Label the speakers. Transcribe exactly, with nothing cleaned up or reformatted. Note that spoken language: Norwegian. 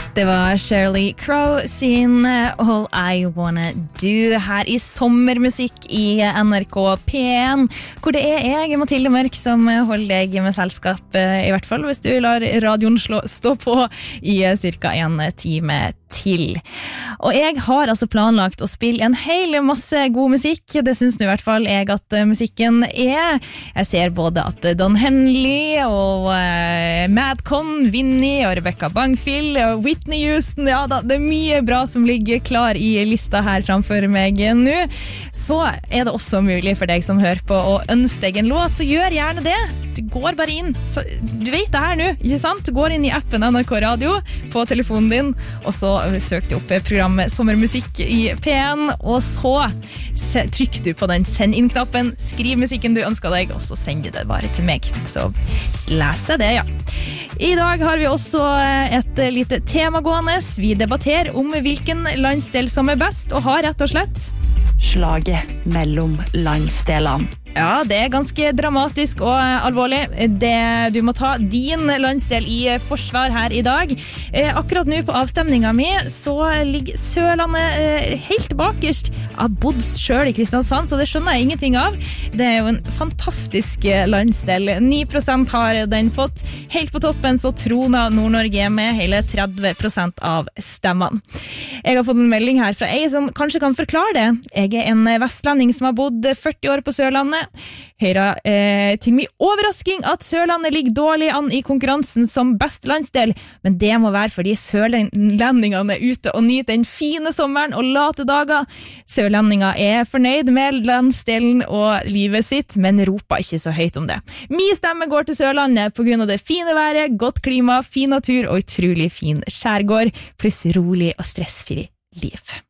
Speaker 1: Det var Shirley Crow sin All I Wanna Do her i sommermusikk i N R K P en, hvor det er jeg, Mathilde Mørk, som holder deg med selskap, i hvert fall hvis du lar radioen slå, stå på i cirka en time til. Og jeg har altså planlagt å spille en hel masse god musikk, det synes nå i hvert fall jeg at musikken er. Jeg ser både at Don Henley og uh, Madcon, Vinnie og Rebecca Bangfield og Whitney Houston, ja da, det er mye bra som ligger klar i lista her framfor meg nå. Så er det også mulig for deg som hører på å ønske deg en låt, så gjør gjerne det. Du går bare inn, så, du vet det her nå, ikke sant? Du går inn i appen N R K Radio på telefonen din, og så søk du opp programmet Sommermusikk i P en, og så trykker du på den send inn-knappen, skriv musikken du ønsker deg, og så sender du det bare til meg. Så les jeg det, ja. I dag har vi også et lite tema gående. Vi debatterer om hvilken landsdel som er best, og har rett og slett
Speaker 2: slaget mellom landsdelene.
Speaker 1: Ja, det er ganske dramatisk og alvorlig. Det, du må ta din landsdel i forsvar her i dag. Eh, akkurat nå på avstemningen min så ligger Sørlandet eh, helt bakerst. Jeg har bodd selv i Kristiansand, så det skjønner jeg ingenting av. Det er jo en fantastisk landsdel. ni prosent har den fått. Helt på toppen så troner Nord-Norge med hele tretti prosent av stemmene. Jeg har fått en melding her fra ei som kanskje kan forklare det. Jeg er en vestlending som har bodd førti år på Sørlandet. Høyre eh, til min overrasking at Sørlandet ligger dårlig an i konkurransen som best landsdel, men det må være fordi sørlendingene er ute og nyter den fine sommeren og late dager. Sørlendinger er fornøyd med landsdelen og livet sitt, men roper ikke så høyt om det. Min stemme går til Sørlandet på grunn av det fine været, godt klima, fin natur og utrolig fin skjærgård, pluss rolig og stressfri liv.